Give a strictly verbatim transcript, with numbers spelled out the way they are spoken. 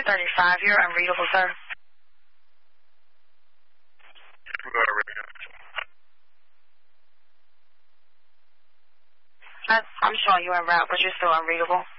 thirty-five, you're unreadable, sir. I, I'm showing you en route, but you're still unreadable.